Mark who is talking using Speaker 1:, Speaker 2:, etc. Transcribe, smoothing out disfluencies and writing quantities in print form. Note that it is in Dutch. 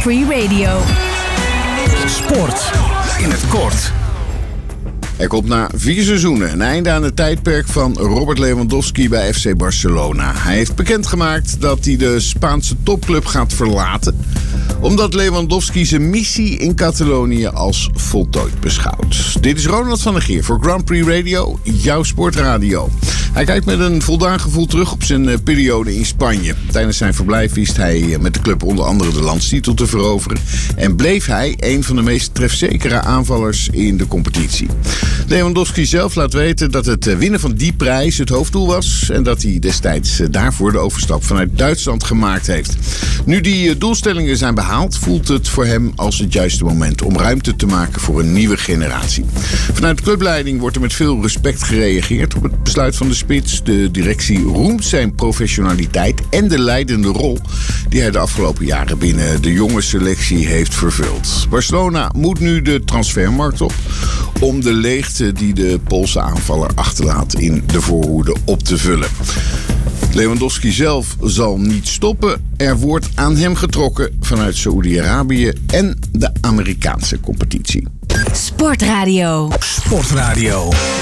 Speaker 1: Free Radio.
Speaker 2: Sport in het kort.
Speaker 3: Er komt na 4 seizoenen een einde aan het tijdperk van Robert Lewandowski bij FC Barcelona. Hij heeft bekendgemaakt dat hij de Spaanse topclub gaat verlaten, omdat Lewandowski zijn missie in Catalonië als voltooid beschouwt. Dit is Ronald van der Geer voor Grand Prix Radio, jouw sportradio. Hij kijkt met een voldaan gevoel terug op zijn periode in Spanje. Tijdens zijn verblijf wist hij met de club onder andere de landstitel te veroveren en bleef hij een van de meest trefzekere aanvallers in de competitie. Lewandowski zelf laat weten dat het winnen van die prijs het hoofddoel was en dat hij destijds daarvoor de overstap vanuit Duitsland gemaakt heeft. Nu die doelstellingen zijn behaald, voelt het voor hem als het juiste moment om ruimte te maken voor een nieuwe generatie. Vanuit de clubleiding wordt er met veel respect gereageerd op het besluit van de spits. De directie roemt zijn professionaliteit en de leidende rol die hij de afgelopen jaren binnen de jonge selectie heeft vervuld. Barcelona moet nu de transfermarkt op om de leegte die de Poolse aanvaller achterlaat in de voorhoede op te vullen. Lewandowski zelf zal niet stoppen. Er wordt aan hem getrokken vanuit Saoedi-Arabië en de Amerikaanse competitie.
Speaker 1: Sportradio.
Speaker 2: Sportradio.